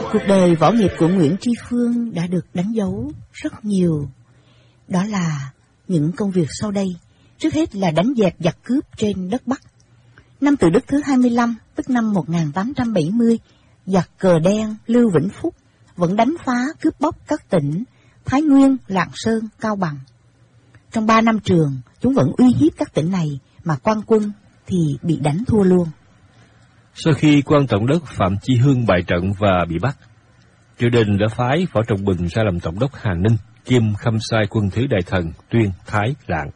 Cuộc đời võ nghiệp của Nguyễn Tri Phương đã được đánh dấu rất nhiều. Đó là những công việc sau đây. Trước hết là đánh dẹp giặc cướp trên đất Bắc. Năm Tự Đức thứ 25, tức năm 1870, giặc cờ đen Lưu Vĩnh Phúc vẫn đánh phá cướp bóc các tỉnh Thái Nguyên, Lạng Sơn, Cao Bằng. Trong 3 năm trường, chúng vẫn uy hiếp các tỉnh này, mà quan quân thì bị đánh thua luôn. Sau khi quan tổng đốc Phạm Chi Hương bại trận và bị bắt, triều đình đã phái Võ Trọng Bình ra làm tổng đốc Hà Ninh, kiêm khâm sai quân thứ đại thần Tuyên, Thái, Lạng.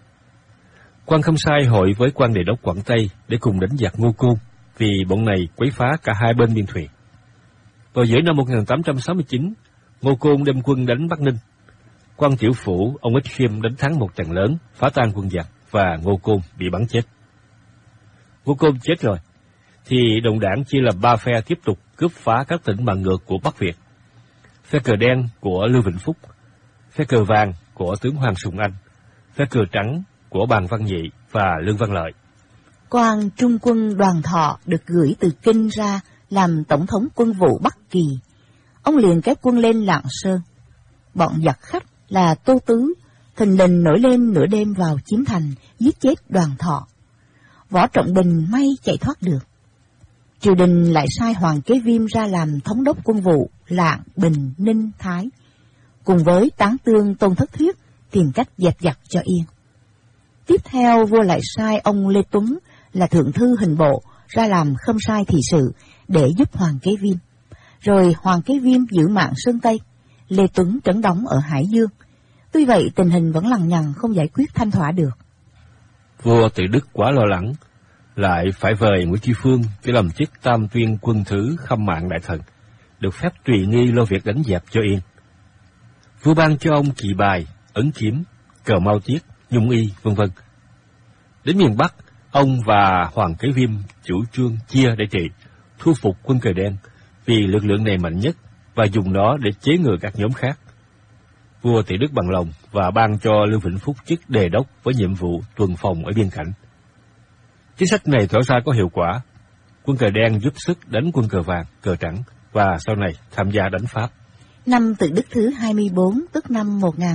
Quan khâm sai hội với quan đề đốc Quảng Tây để cùng đánh giặc Ngô Côn, vì bọn này quấy phá cả hai bên biên thùy. Vào giữa năm 1869, Ngô Côn đem quân đánh Bắc Ninh. Quan Tiểu Phủ, ông Ích Khiêm đánh thắng một trận lớn, phá tan quân giặc và Ngô Côn bị bắn chết. Ngô Côn chết rồi, thì đồng đảng chia làm 3 phe tiếp tục cướp phá các tỉnh bàn ngược của Bắc Việt. Phe cờ đen của Lưu Vĩnh Phúc, phe cờ vàng của tướng Hoàng Sùng Anh, phe cờ trắng của Bàn Văn Nhị và Lương Văn Lợi. Quan trung quân Đoàn Thọ được gửi từ Kinh ra làm tổng thống quân vụ Bắc Kỳ. Ông liền kéo quân lên Lạng Sơn. Bọn giặc khách là Tô Tứ thình lình nổi lên nửa đêm vào chiếm thành, giết chết Đoàn Thọ. Võ Trọng Bình may chạy thoát được. Triều đình lại sai Hoàng Kế Viêm ra làm thống đốc quân vụ Lạng, Bình, Ninh, Thái, cùng với Tán Tương Tôn Thất Thuyết tìm cách dẹp giặc cho yên. Tiếp theo vua lại sai ông Lê Tuấn là thượng thư hình bộ ra làm khâm sai thị sự để giúp Hoàng Kế Viêm. Rồi Hoàng Kế Viêm giữ mạng Sơn Tây, Lê Tuấn trấn đóng ở Hải Dương. Tuy vậy tình hình vẫn lằng nhằng không giải quyết thanh thỏa được. Vua Tự Đức quá lo lắng, lại phải vời Nguyễn Tri Phương cho làm chức Tam Tuyên quân thứ khâm mạng đại thần, được phép tùy nghi lo việc đánh dẹp cho yên. Vua ban cho ông Kỳ Bài, Ấn Kiếm, Cờ Mao Tiết, Nhung Y, vân vân. Đến miền Bắc, ông và Hoàng Kế Viêm chủ trương chia để trị, thu phục quân cờ đen, vì lực lượng này mạnh nhất và dùng nó để chế ngừa các nhóm khác. Vua Tự Đức bằng lòng và ban cho Lưu Vĩnh Phúc chức đề đốc với nhiệm vụ tuần phòng ở biên cảnh. Chính sách này tỏ ra có hiệu quả. Quân cờ đen giúp sức đánh quân cờ vàng, cờ trắng và sau này tham gia đánh Pháp. Năm Tự Đức thứ 24, tức năm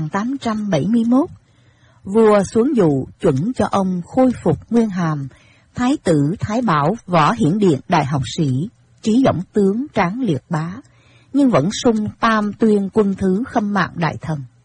1871, vua xuống dụ chuẩn cho ông khôi phục nguyên hàm Thái tử Thái Bảo Võ Hiển Điện đại học sĩ, trí dõng tướng Tráng Liệt Bá, nhưng vẫn sung Tam Tuyên quân thứ khâm mạng đại thần.